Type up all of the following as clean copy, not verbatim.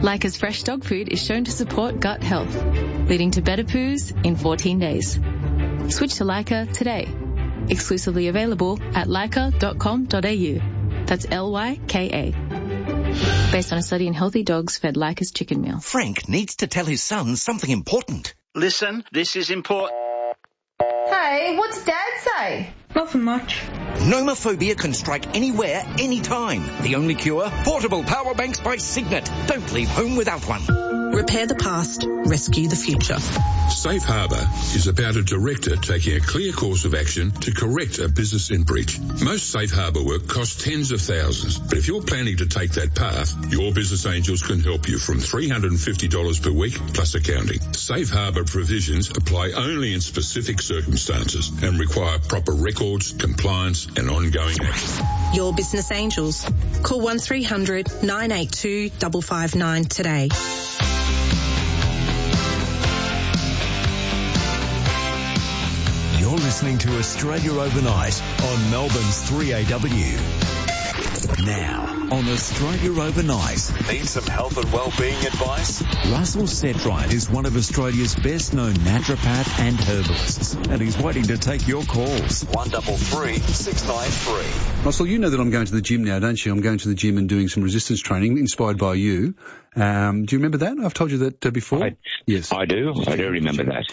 Leica's fresh dog food is shown to support gut health, leading to better poos in 14 days. Switch to Leica today. Exclusively available at leica.com.au. That's Lyka. Based on a study in healthy dogs fed Leica's chicken meal. Frank needs to tell his son something important. Listen, this is important. Hey, what's Dad say? Nothing much. Nomophobia can strike anywhere, anytime. The only cure? Portable power banks by Signet. Don't leave home without one. Repair the past, rescue the future. Safe Harbour is about a director taking a clear course of action to correct a business in breach. Most Safe Harbour work costs tens of thousands, but if you're planning to take that path, your Business Angels can help you from $350 per week plus accounting. Safe Harbour provisions apply only in specific circumstances and require proper records, compliance and ongoing action. Your Business Angels. Call 1300 982 559 today. You're listening to Australia Overnight on Melbourne's 3AW. Now, on Australia Overnight. Need some health and well-being advice? Russell Setright is one of Australia's best-known naturopath and herbalists, and he's waiting to take your calls. 133 693. Russell, you know that I'm going to the gym now, don't you? I'm going to the gym and doing some resistance training, inspired by you. Do you remember that? I've told you that before? Yes. I do remember that.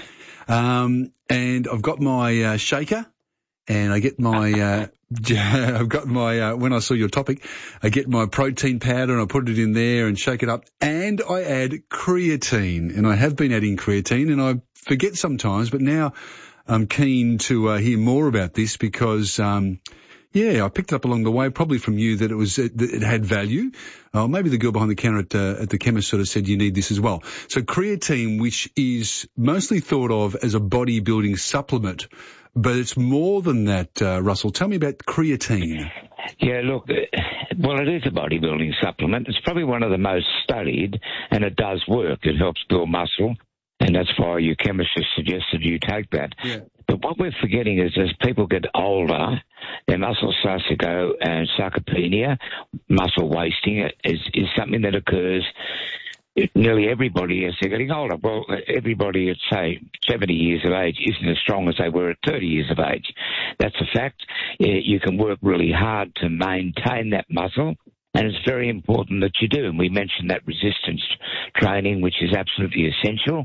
And I've got my shaker, and I get my I've got my when I saw your topic, I get my protein powder and I put it in there and shake it up, and I add creatine, and I have been adding creatine, and I forget sometimes, but now I'm keen to hear more about this because I picked it up along the way, probably from you, that it had value. Maybe the girl behind the counter at the chemist sort of said you need this as well. So creatine, which is mostly thought of as a bodybuilding supplement, but it's more than that, Russell. Tell me about creatine. Yeah, look, well, it is a bodybuilding supplement. It's probably one of the most studied, and it does work. It helps build muscle, and that's why your chemist has suggested you take that. Yeah. But what we're forgetting is as people get older, their muscle starts to go, and sarcopenia, muscle wasting, is something that occurs nearly everybody as they're getting older. Well, everybody at, say, 70 years of age isn't as strong as they were at 30 years of age. That's a fact. You can work really hard to maintain that muscle, and it's very important that you do. And we mentioned that resistance training, which is absolutely essential.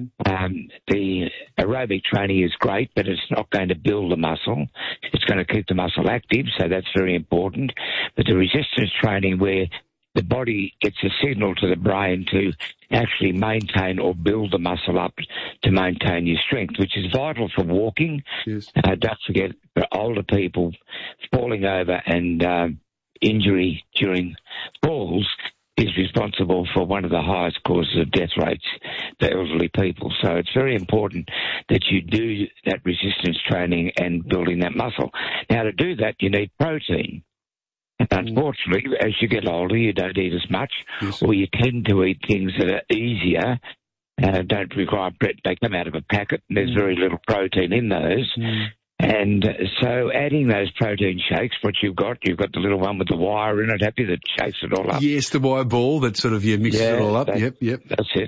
The aerobic training is great, but it's not going to build the muscle. It's going to keep the muscle active, so that's very important. But the resistance training, where the body gets a signal to the brain to actually maintain or build the muscle up to maintain your strength, which is vital for walking. Yes. Don't forget, for older people, falling over and injury during falls is responsible for one of the highest causes of death rates for elderly people. So it's very important that you do that resistance training and building that muscle. Now, to do that, you need protein. And unfortunately, as you get older, you don't eat as much, or you tend to eat things that are easier, don't require bread. They come out of a packet, and there's very little protein in those. And so adding those protein shakes, what you've got the little one with the wire in it, have you, that shakes it all up? Yes, the wire ball that sort of, mixes it all up. Yep. That's it.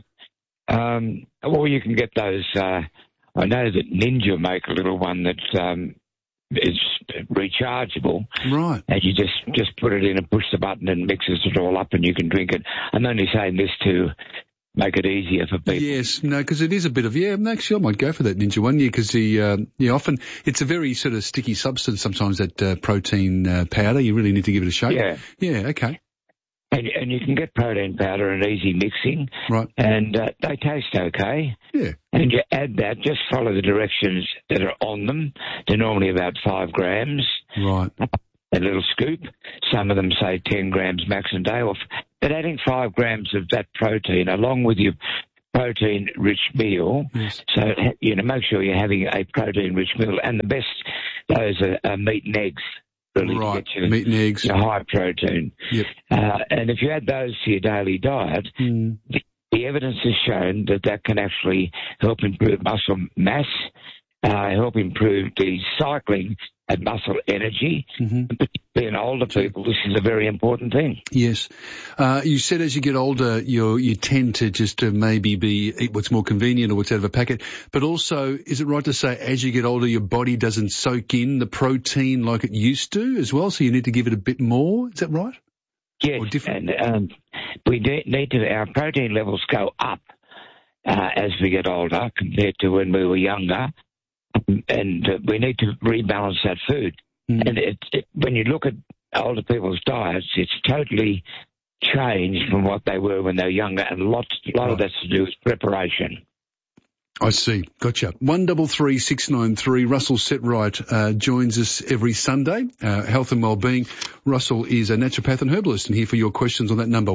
Or you can get those, I know that Ninja make a little one that is rechargeable. Right. And you just put it in and push the button and mixes it all up and you can drink it. I'm only saying this to make it easier for people. Yes, no, because it is a bit of, actually I might go for that Ninja one, because often it's a very sort of sticky substance sometimes, that protein powder. You really need to give it a shake. Yeah, okay. And you can get protein powder in easy mixing. Right. And they taste okay. Yeah. And you add that, just follow the directions that are on them. They're normally about 5 grams. Right. A little scoop. Some of them say 10 grams max a day off. But adding 5 grams of that protein along with your protein-rich meal, so, make sure you're having a protein-rich meal. And the best, those are meat and eggs. Really, right, to get meat and eggs. Your high protein. Yep. And if you add those to your daily diet, the evidence has shown that can actually help improve muscle mass help improve the cycling and muscle energy. Particularly in older people, this is a very important thing. Yes. You said as you get older, you tend to just maybe eat what's more convenient or what's out of a packet. But also, is it right to say as you get older, your body doesn't soak in the protein like it used to as well? So you need to give it a bit more. Is that right? Yes. And we need to, our protein levels go up as we get older compared to when we were younger. And we need to rebalance that food. And when you look at older people's diets, it's totally changed from what they were when they were younger, and a lot of that's to do with preparation. I see. Gotcha. 133693. Russell Setright joins us every Sunday. Health and Wellbeing. Russell is a naturopath and herbalist, and here for your questions on that number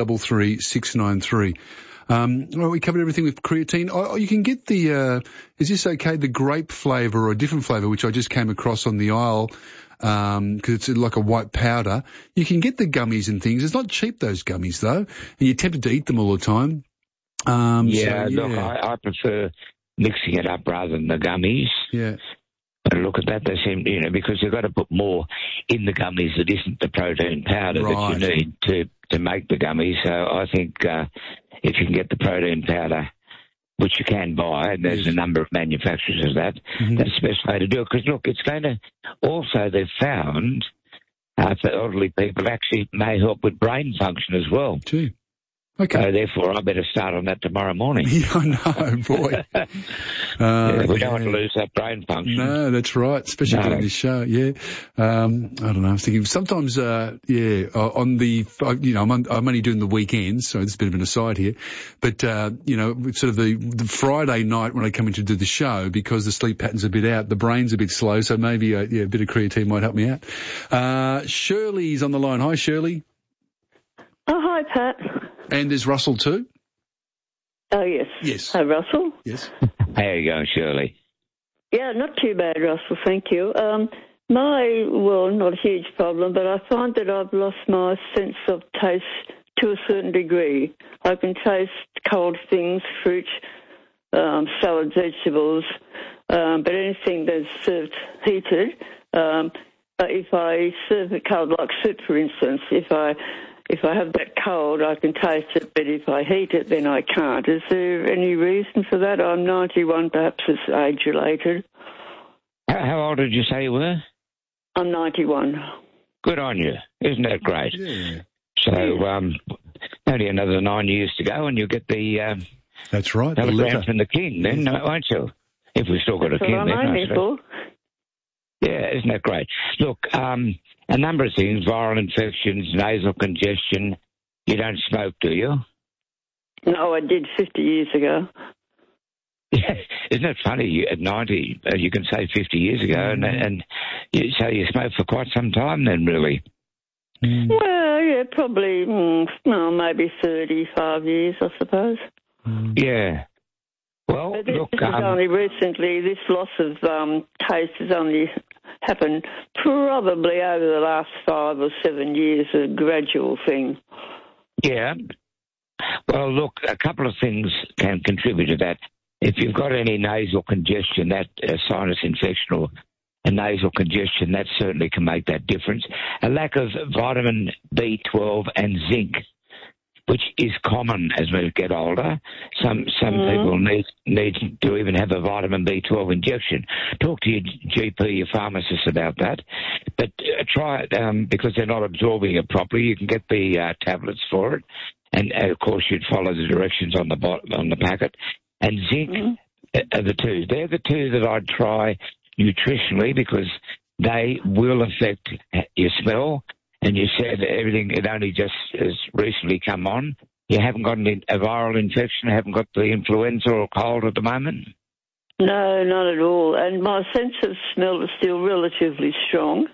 133693. Well, we covered everything with creatine. Oh, you can get the, is this okay, the grape flavour or a different flavour, which I just came across on the aisle, because it's like a white powder. You can get the gummies and things. It's not cheap, those gummies, though, and you're tempted to eat them all the time. Look, I prefer mixing it up rather than the gummies. Yeah. But look at that, they seem, because you've got to put more in the gummies that isn't the protein powder that you need to make the gummies. So I think if you can get the protein powder, which you can buy, and there's a number of manufacturers of that, that's the best way to do it. Because, look, it's going to also, they've found for elderly people, actually may help with brain function as well. Gee. Okay. So therefore, I better start on that tomorrow morning. Yeah, I know, boy. We don't want to lose that brain function. No, that's right, especially during this show. Yeah, I don't know. I was thinking sometimes, on the, I'm only doing the weekends, so it's a bit of an aside here. But sort of the Friday night when I come in to do the show, because the sleep pattern's a bit out, the brain's a bit slow, so maybe a bit of creatine might help me out. Shirley's on the line. Hi, Shirley. Oh, hi, Pat. And there's Russell too? Oh, yes. Yes. Hi, Russell. Yes. How are you going, Shirley? Yeah, not too bad, Russell, thank you. Not a huge problem, but I find that I've lost my sense of taste to a certain degree. I can taste cold things, fruit, salads, vegetables, but anything that's served heated, if I serve it cold, like soup, for instance, if I have that cold, I can taste it, but if I heat it, then I can't. Is there any reason for that? I'm 91, perhaps it's age-related. How old did you say you were? I'm 91. Good on you. Isn't that great? Yeah. So, only another 9 years to go, and you'll get the... That's right. telegram from the king, then, won't you? If we've still got a king, then. That's what I'm aiming for. Yeah, isn't that great? Look, a number of things, viral infections, nasal congestion. You don't smoke, do you? No, I did 50 years ago. Yeah, isn't it funny? You, at 90, you can say 50 years ago, and so you smoked for quite some time then, really? Well, yeah, probably, maybe 35 years, I suppose. Yeah. Well, but this look... is only recently, this loss of taste has only happened probably over the last 5 or 7 years, a gradual thing. Yeah. Well, look, a couple of things can contribute to that. If you've got any nasal congestion, that sinus infection or a nasal congestion, that certainly can make that difference. A lack of vitamin B12 and zinc, which is common as we get older. Some people need to even have a vitamin B12 injection. Talk to your GP, your pharmacist about that. But try it because they're not absorbing it properly. You can get the tablets for it, and of course you'd follow the directions on the packet. And zinc are the two. They're the two that I'd try nutritionally because they will affect your smell. And you said everything, it only just has recently come on. You haven't got a viral infection, haven't got the influenza or cold at the moment? No, not at all. And my sense of smell is still relatively strong.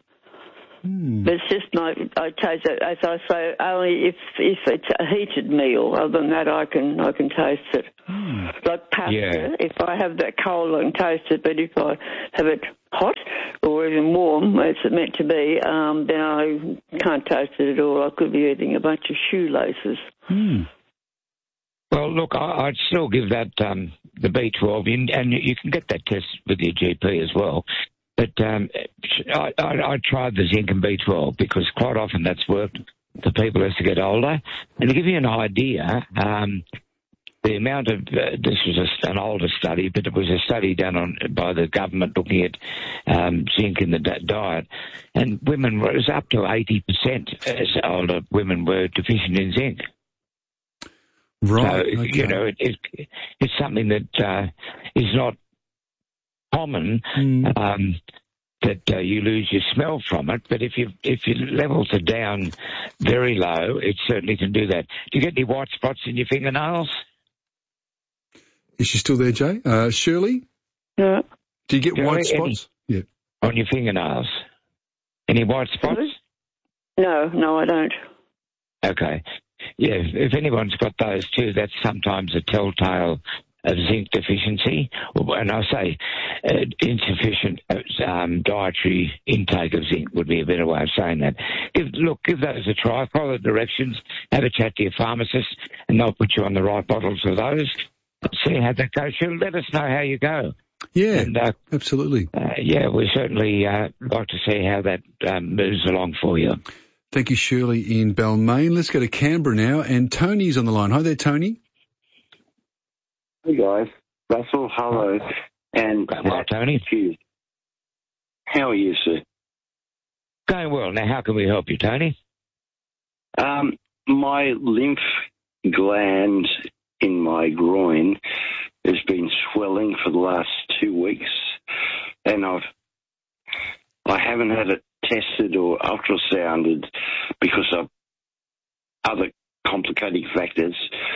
But it's just I taste it, as I say, only if it's a heated meal. Other than that, I can taste it. Like pasta, if I have that cold, I can taste it. But if I have it hot or even warm, as it's meant to be, then I can't taste it at all. I could be eating a bunch of shoelaces. Well, look, I'd still give that the B12, and you can get that test with your GP as well. But I tried the zinc and B12 because quite often that's worked for people as they get older. And to give you an idea, the amount of this was an older study, but it was a study done by the government looking at zinc in the diet, and women was up to 80% as older women were deficient in zinc. Right. So, okay. It's something that is not common. That you lose your smell from it, but if your levels are down very low, it certainly can do that. Do you get any white spots in your fingernails? Is she still there, Jay? Shirley? Yeah. Do you get white spots? Yeah. On your fingernails? Any white spots? No, I don't. Okay. Yeah, if anyone's got those too, that's sometimes a telltale of zinc deficiency, and I say insufficient dietary intake of zinc would be a better way of saying that. Give those a try, follow the directions, have a chat to your pharmacist, and they'll put you on the right bottles of those. See how that goes. Let us know how you go. Yeah, and, absolutely. We certainly like to see how that moves along for you. Thank you, Shirley in Balmain. Let's go to Canberra now, and Tony's on the line. Hi there, Tony. Hey guys, Russell, hello, and hello, Tony. How are you, sir? Going well. Now, how can we help you, Tony? My lymph gland in my groin has been swelling for the last 2 weeks, and I haven't had it tested or ultrasounded because of other complicating factors.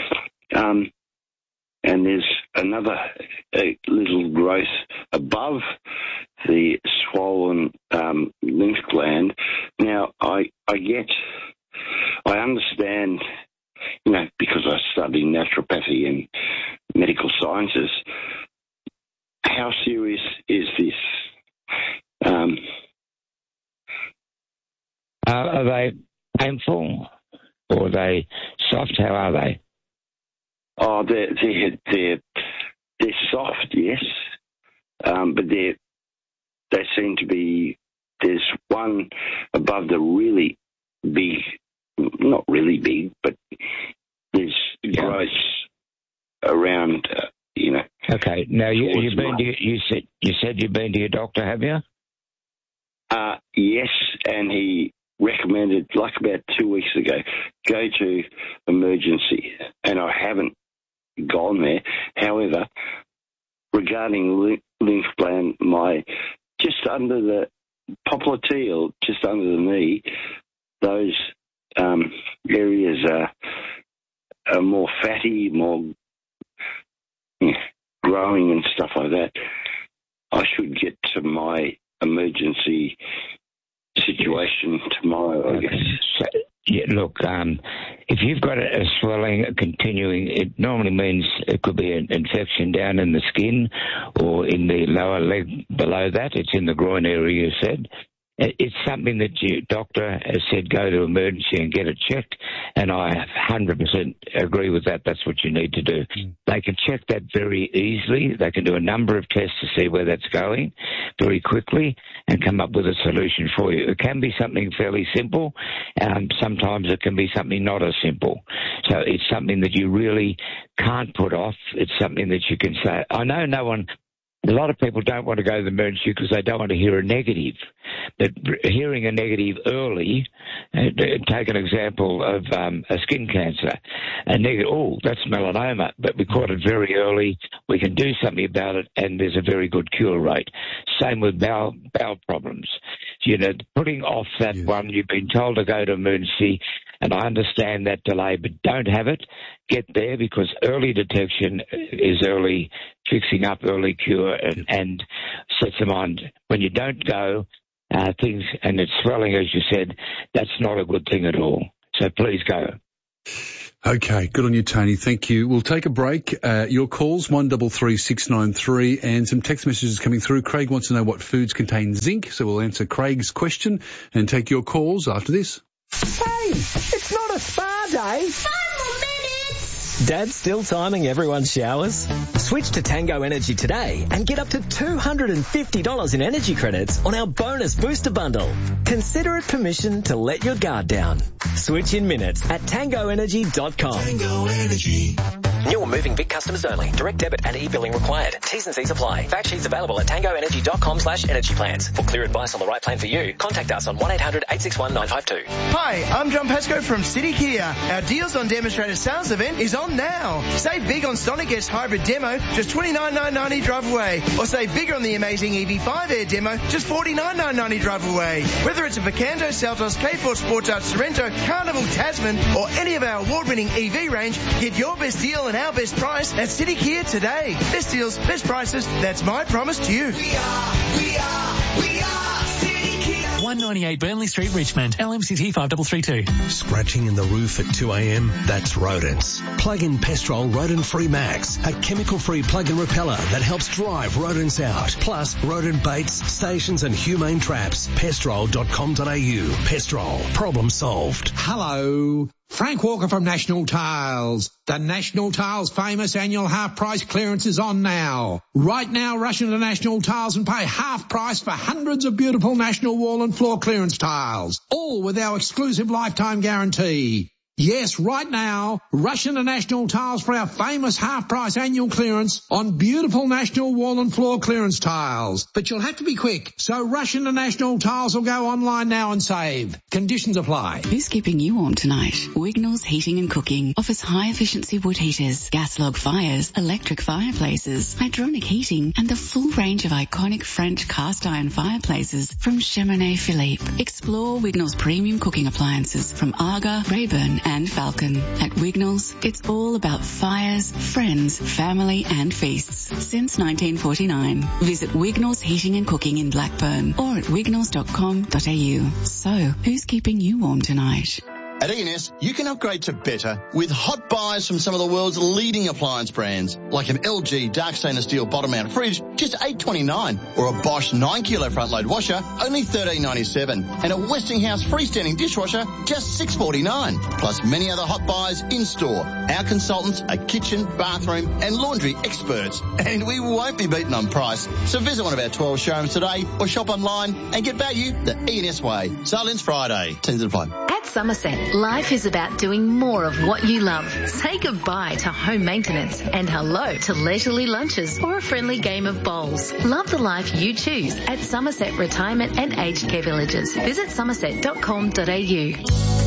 And there's another little growth above the swollen lymph gland. Now, I understand, because I study naturopathy and medical sciences, how serious is this? Are they painful or are they soft? How are they? Oh, they're soft, yes, but they seem to be. There's one above the really big, not really big, but there's growth around. Okay. Now you said you've been to your doctor, have you? Yes, and he recommended, like about 2 weeks ago, go to emergency, and I haven't gone there. However, regarding lymph gland, just under the popliteal, just under the knee, those areas are more fatty, more growing and stuff like that. I should get to my emergency situation tomorrow, I guess. So, look, if you've got a swelling continuing, it normally means it could be an infection down in the skin or in the lower leg below that. It's in the groin area, you said. It's something that your doctor has said go to emergency and get it checked, and I 100% agree with that. That's what you need to do. They can check that very easily. They can do a number of tests to see where that's going very quickly and come up with a solution for you. It can be something fairly simple. Sometimes it can be something not as simple. So it's something that you really can't put off. It's something that you can say. I know a lot of people don't want to go to the emergency because they don't want to hear a negative. But hearing a negative early, take an example of a skin cancer. A negative, that's melanoma, but we caught it very early. We can do something about it, and there's a very good cure rate. Same with bowel problems. Putting off that one, you've been told to go to emergency, and I understand that delay, but don't have it. Get there, because early detection is early fixing up, early cure, and sets the mind. When you don't go, things, and it's swelling, as you said, that's not a good thing at all. So please go. Okay, good on you, Tony. Thank you. We'll take a break. Your calls, 133693, and some text messages coming through. Craig wants to know what foods contain zinc, so we'll answer Craig's question and take your calls after this. Hey, it's not a spa day. 5 more minutes. Dad's still timing everyone's showers? Switch to Tango Energy today and get up to $250 in energy credits on our bonus booster bundle. Consider it permission to let your guard down. Switch in minutes at tangoenergy.com. Tango Energy. New or moving Vic customers only. Direct debit and e-billing required. T's and C's apply. Fact sheets available at tangoenergy.com/energy plans. For clear advice on the right plan for you, contact us on 1-800-861-952. Hi, I'm John Pascoe from City Kia. Our Deals on Demonstrator sales event is on now. Save big on Sonic S Hybrid Demo, just $29,990 drive away. Or save bigger on the amazing EV5 Air Demo, just $49,990 drive away. Whether it's a Picanto, Seltos, K4 Sportage, Sorrento, Carnival, Tasman, or any of our award-winning EV range, get your best deal and our best price at City Kia today. Best deals, best prices, that's my promise to you. We are City Kia. 198 Burnley Street, Richmond, LMCT 5332. Scratching in the roof at 2 a.m? That's rodents. Plug-in Pestrol Rodent-Free Max, a chemical-free plug-in repeller that helps drive rodents out. Plus, rodent baits, stations and humane traps. Pestrol.com.au. Pestrol. Problem solved. Hello. Frank Walker from National Tiles. The National Tiles famous annual half price clearance is on now. Right now, rush into National Tiles and pay half price for hundreds of beautiful National wall and floor clearance tiles, all with our exclusive lifetime guarantee. Yes, right now, rush into National Tiles for our famous half-price annual clearance on beautiful National wall and floor clearance tiles. But you'll have to be quick, so rush into National Tiles or go online now and save. Conditions apply. Who's keeping you warm tonight? Wignall's Heating and Cooking offers high-efficiency wood heaters, gas log fires, electric fireplaces, hydronic heating, and the full range of iconic French cast-iron fireplaces from Cheminée Philippe. Explore Wignall's premium cooking appliances from Aga, Rayburn, and Falcon. At Wignall's, it's all about fires, friends, family and feasts. Since 1949. Visit Wignall's Heating and Cooking in Blackburn or at wignalls.com.au. So, who's keeping you warm tonight? At E&S, you can upgrade to better with hot buys from some of the world's leading appliance brands, like an LG dark stainless steel bottom mount fridge, just $8.29, or a Bosch 9 kilo front load washer, only $13.97, and a Westinghouse freestanding dishwasher, just $6.49. Plus many other hot buys in store. Our consultants are kitchen, bathroom, and laundry experts, and we won't be beaten on price. So visit one of our 12 showrooms today, or shop online and get value the E&S way. Sale ends Friday. Terms apply. At Somerset, life is about doing more of what you love. Say goodbye to home maintenance and hello to leisurely lunches or a friendly game of bowls. Love the life you choose at Somerset Retirement and Aged Care Villages. Visit somerset.com.au.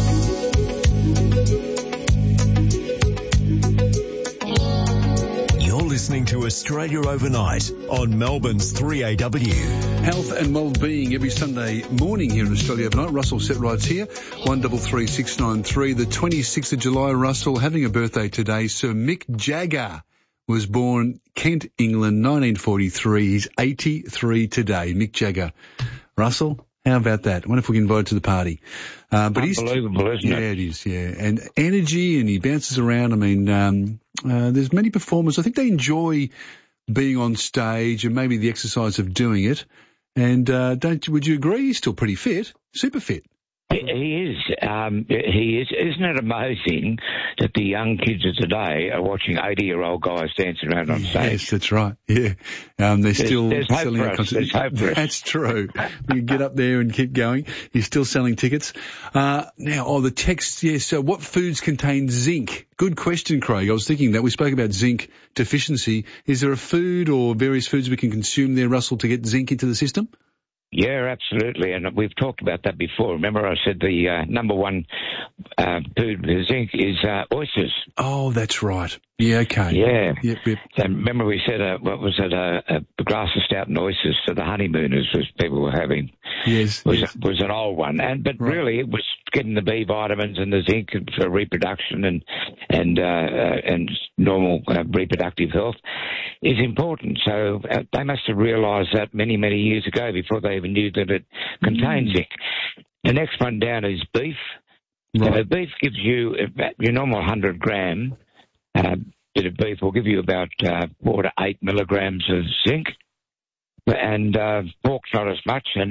Listening to Australia Overnight on Melbourne's 3AW. Health and wellbeing every Sunday morning here in Australia Overnight. Russell Setrights here, 133693. The 26th of July, Russell, having a birthday today. Sir Mick Jagger was born Kent, England, 1943. He's 83 today. Mick Jagger. Russell, how about that? I wonder if we can invite to the party. But unbelievable, isn't it? Yeah, it is, yeah. And energy, and he bounces around. I mean, there's many performers. I think they enjoy being on stage and maybe the exercise of doing it. And would you agree? He's still pretty fit, super fit. He is. He is. Isn't it amazing that the young kids of today are watching 80-year-old guys dancing around on stage? Yes, that's right. Yeah. They're still selling out concerts. That's true. We can get up there and keep going. He's still selling tickets. Now, the text, yes. So what foods contain zinc? Good question, Craig. I was thinking that we spoke about zinc deficiency. Is there a food or various foods we can consume there, Russell, to get zinc into the system? Yeah, absolutely, and we've talked about that before. Remember I said the number one food with zinc is oysters. Oh, that's right. Yeah, okay. Yeah. Yep. So remember we said, what was it, a glass of stout and oysters for the honeymooners, as people were having. Yes. Was an old one. But really it was getting the B vitamins and the zinc for reproduction and normal reproductive health is important. So they must have realised that many, many years ago before they even knew that it contained zinc. The next one down is beef. Right. So beef gives you your normal 100 gram bit of beef will give you about 4 to 8 milligrams of zinc, and pork's not as much. And